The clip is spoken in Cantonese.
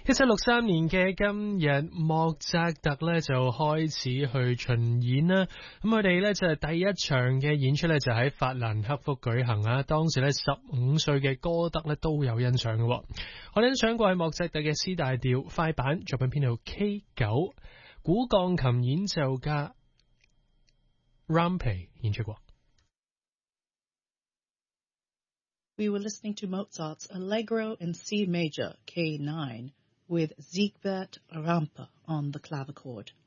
1763年嘅今日，莫扎特咧就開始去巡演啦。咁佢哋咧就係第一場嘅演出咧就喺法蘭克福舉行啊。當時咧15歲嘅歌德咧都有欣賞嘅。我哋欣賞過係莫扎特嘅 C 大調快板作品編號 K9，古鋼琴演奏家 Rampe 演出過。 We were listening to Mozart's Allegro in C major, K9, with Siegbert Rampe on the clavichord.